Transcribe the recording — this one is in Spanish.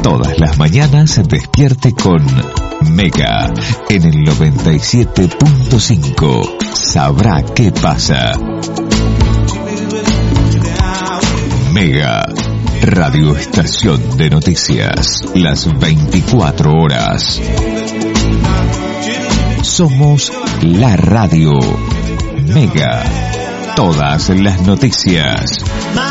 Todas las mañanas despierte con Mega en el 97.5. Sabrá qué pasa. Mega, radioestación de noticias, las 24 horas. Somos la radio. Mega, todas las noticias.